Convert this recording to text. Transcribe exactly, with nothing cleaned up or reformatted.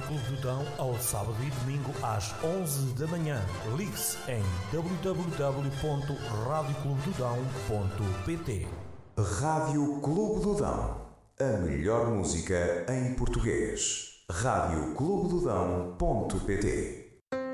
Clube do Dão ao sábado e domingo às onze da manhã. Ligue-se em w w w ponto rádio clube do dão ponto p t. Rádio Clube do Dão. A melhor música em português. rádio clube do dão ponto p t